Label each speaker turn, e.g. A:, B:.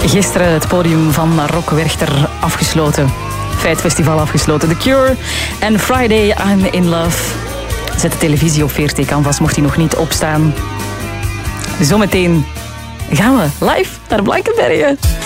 A: Gisteren het podium van Rock Werchter afgesloten. Feitfestival afgesloten. The Cure en Friday I'm in Love. Zet de televisie op VRT Canvas, mocht hij nog niet opstaan. Zometeen gaan we live naar de Blankenbergen.